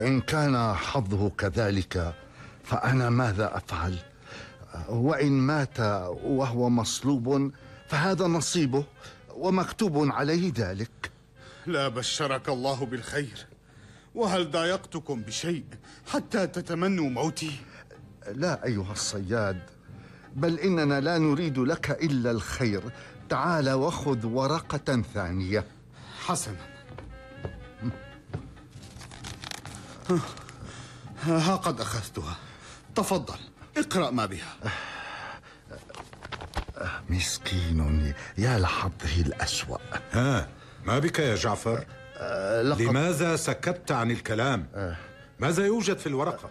إن كان حظه كذلك فأنا ماذا أفعل؟ وإن مات وهو مصلوب فهذا نصيبه ومكتوب عليه ذلك. لا بشرك الله بالخير. وهل ضايقتكم بشيء حتى تتمنوا موتي؟ لا أيها الصياد، بل إننا لا نريد لك إلا الخير. تعال وخذ ورقة ثانية. حسنا، ها قد أخذتها. تفضل اقرأ ما بها. مسكين، يا لحظه الأسوأ. ما بك يا جعفر؟ لماذا سكت عن الكلام؟ ماذا يوجد في الورقة؟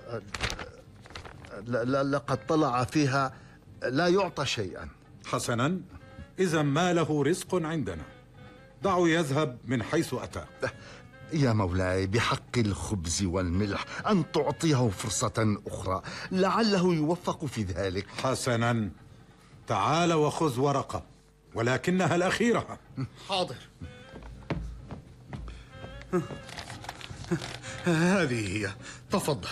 لقد طلع فيها لا يعطى شيئا. حسنا، إذا ما له رزق عندنا، دعوا يذهب من حيث أتى. يا مولاي، بحق الخبز والملح أن تعطيه فرصة أخرى، لعله يوفق في ذلك. حسنا، تعال وخذ ورقة، ولكنها الأخيرة. حاضر. هذه هي، تفضل.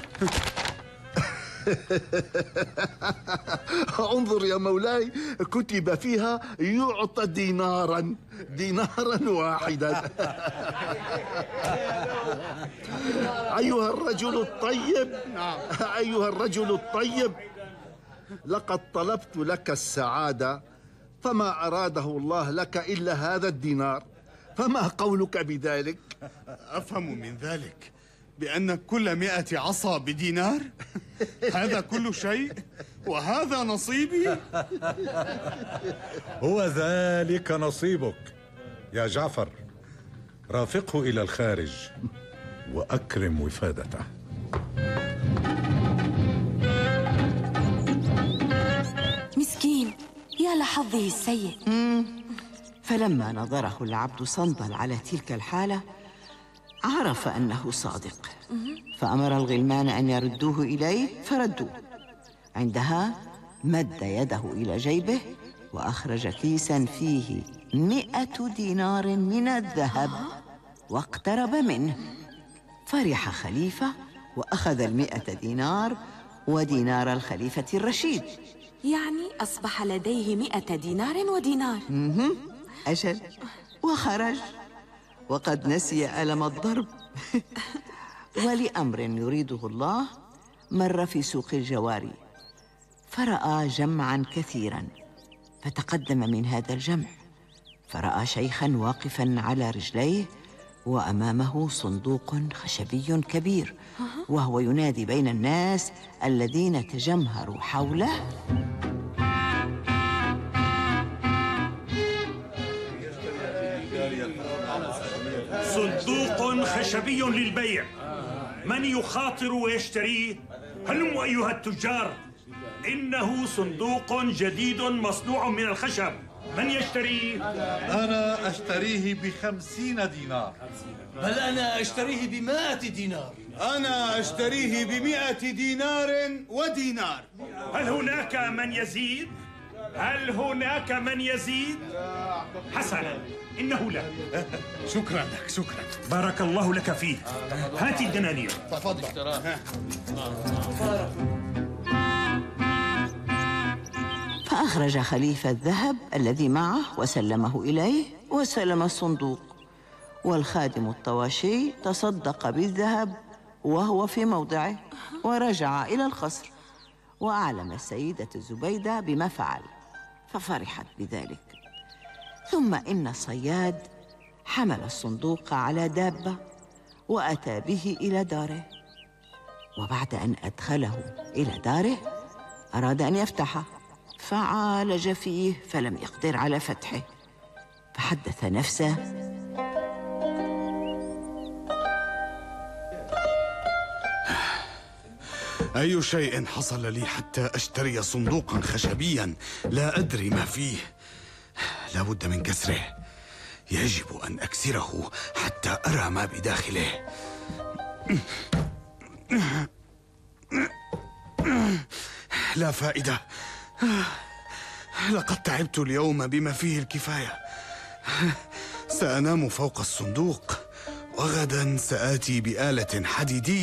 انظر يا مولاي، كتب فيها يعطى دينارا واحدا. أيها الرجل الطيب، أيها الرجل الطيب، لقد طلبت لك السعادة فما أراده الله لك إلا هذا الدينار، فما قولك بذلك؟ أفهم من ذلك بأن كل 100 عصا بدينار؟ هذا كل شيء وهذا نصيبي؟ هو ذلك نصيبك يا جعفر. رافقه إلى الخارج وأكرم وفادته. مسكين، يا لحظه السيء. فلما نظره العبد صنبل على تلك الحالة عرف أنه صادق، فأمر الغلمان أن يردوه إليه فردوه. عندها مد يده إلى جيبه وأخرج كيسا فيه 100 دينار من الذهب واقترب منه. فرح خليفة وأخذ 100 دينار ودينار الخليفة الرشيد. يعني أصبح لديه 100 دينار ودينار. أجل، وخرج وقد نسي ألم الضرب. ولأمر يريده الله مر في سوق الجواري فرأى جمعا كثيرا، فتقدم من هذا الجمع فرأى شيخا واقفا على رجليه وأمامه صندوق خشبي كبير، وهو ينادي بين الناس الذين تجمهروا حوله: صندوق خشبي للبيع، من يخاطر ويشتريه؟ هلموا أيها التجار، إنه صندوق جديد مصنوع من الخشب، من يشتريه؟ أنا أشتريه ب50 دينار. بل أنا أشتريه ب100 دينار. أنا أشتريه ب100 دينار ودينار. هل هناك من يزيد؟ هل هناك من يزيد؟ حسنا، إنه لا. شكرا لك، شكرا. بارك الله لك فيه. هات الدنانير. تفضل. فأخرج خليفة الذهب الذي معه وسلمه إليه، وسلم الصندوق. والخادم الطواشي تصدق بالذهب وهو في موضعه، ورجع إلى القصر وأعلم السيدة زبيدة بما فعل، ففرحت بذلك. ثم إن الصياد حمل الصندوق على دابة وأتى به إلى داره، وبعد أن أدخله إلى داره أراد أن يفتحه، فعالج فيه فلم يقدر على فتحه، فحدث نفسه: أي شيء حصل لي حتى أشتري صندوقا خشبيا لا أدري ما فيه؟ لا بد من كسره، يجب أن أكسره حتى أرى ما بداخله. لا فائدة، لقد تعبت اليوم بما فيه الكفاية. سأنام فوق الصندوق، وغدا سآتي بآلة حديدية